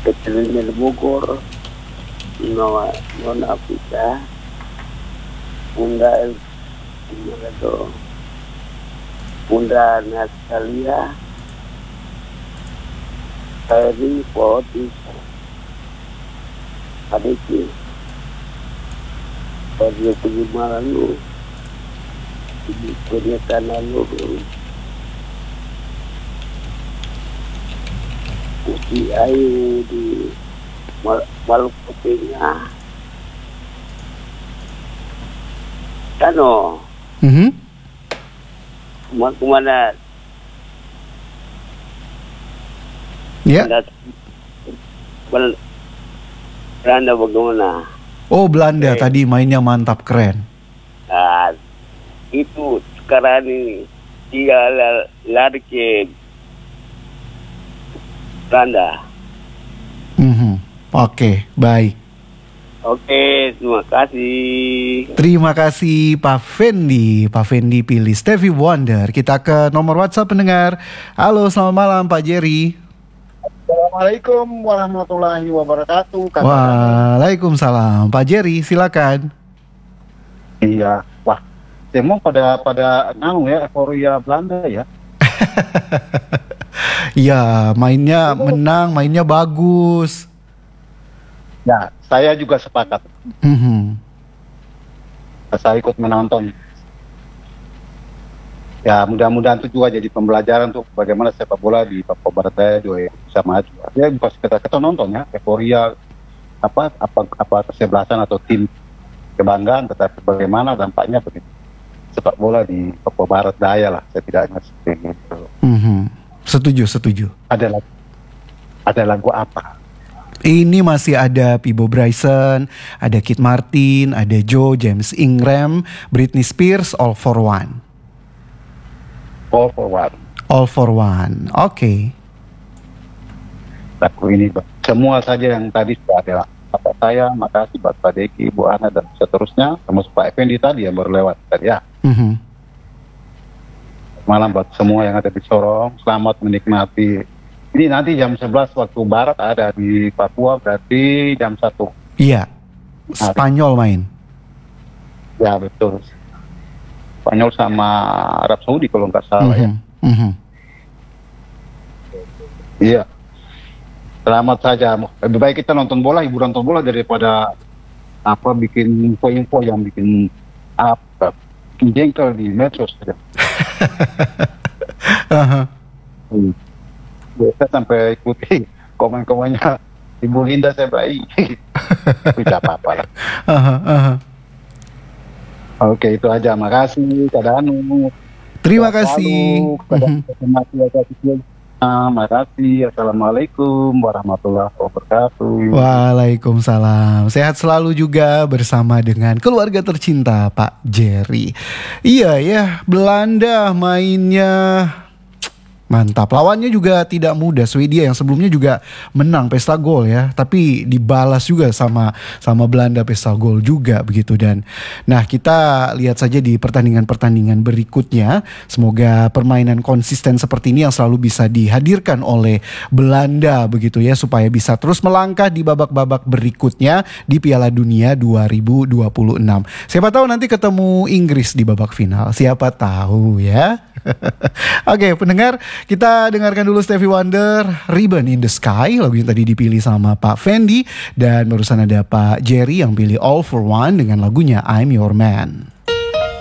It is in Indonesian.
Veteriner Bogor, Nona Afrika, Bunda Bunda Natalia, Ferry Potis, Adiki, Pada Kejimaran lu, Pernyataan lu, Usi Ayu di Maluku Tengah, Tano, kemana? Ya. Belanda bagaimana? Oh, Belanda tadi mainnya mantap, keren. Nah, itu sekarang ini dia lari ke Belanda. Oke, baik. Oke, terima kasih. Terima kasih Pak Fendi. Pak Fendi pilih Stevie Wonder. Kita ke nomor WhatsApp pendengar. Halo, selamat malam Pak Jerry. Assalamualaikum warahmatullahi wabarakatuh. Waalaikumsalam. Pak Jerry, silakan. Iya, wah, semua pada ya, euforia Belanda ya. Ya, mainnya menang, mainnya bagus. Ya, saya juga sepakat. Saya ikut menonton. Ya, mudah-mudahan itu juga jadi pembelajaran untuk bagaimana sepak bola di Papua Barat Daya juga bisa maju. Ya, pas kita nonton ya, euforia apa kesebelasan atau tim kebanggaan, tetapi bagaimana dampaknya begitu sepak bola di Papua Barat Daya lah, setidaknya seperti itu. Setuju. Ada lagu apa? Ini masih ada Pibo Bryson, ada Kid Martin, ada Joe, James Ingram, Britney Spears, All for One. All for One. All for One, oke. Lagu ini semua saja yang tadi sudah ada. Bapak saya, makasih buat Pak Deki, Bu Ana dan seterusnya, termasuk Pak Effendi tadi yang baru lewat tadi ya. Malam buat semua yang ada di Sorong, selamat menikmati. Ini nanti jam 11 waktu barat ada di Papua, berarti jam 1. Iya, Spanyol main. Ya betul. Spanyol sama Arab Saudi kalau nggak salah ya. Iya. Selamat saja. Lebih baik kita nonton bola, hiburan nonton bola daripada bikin info-info yang bikin jengkel di medsos saja. Biasa sampai ikuti komen-komennya Ibu Linda saya baik. Tidak apa-apa lah. Oke, itu aja. Makasih Kak Danu. Terima kasih. Makasih. Assalamualaikum warahmatullahi wabarakatuh. Waalaikumsalam. Sehat selalu juga bersama dengan keluarga tercinta Pak Jerry. Iya ya, Belanda mainnya mantap. Lawannya juga tidak mudah. Swedia yang sebelumnya juga menang pesta gol ya, tapi dibalas juga sama Belanda pesta gol juga begitu. Dan nah, kita lihat saja di pertandingan-pertandingan berikutnya. Semoga permainan konsisten seperti ini yang selalu bisa dihadirkan oleh Belanda begitu ya, supaya bisa terus melangkah di babak-babak berikutnya di Piala Dunia 2026. Siapa tahu nanti ketemu Inggris di babak final. Siapa tahu ya. Oke, pendengar, kita dengarkan dulu Stevie Wonder, Ribbon in the Sky, lagu yang tadi dipilih sama Pak Fendi. Dan barusan ada Pak Jerry yang pilih All for One dengan lagunya I'm Your Man.